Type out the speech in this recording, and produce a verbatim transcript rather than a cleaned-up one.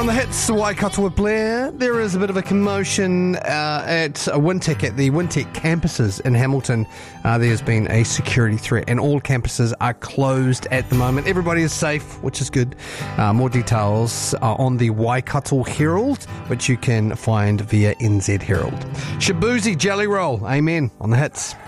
On the hits, Waikato with Blair, there is a bit of a commotion uh, at Wintec, at the Wintec campuses in Hamilton. Uh, there's been a security threat and all campuses are closed at the moment. Everybody is safe, which is good. Uh, more details are on the Waikato Herald, which you can find via N Z Herald. Shabuzi Jelly Roll, amen, on the hits.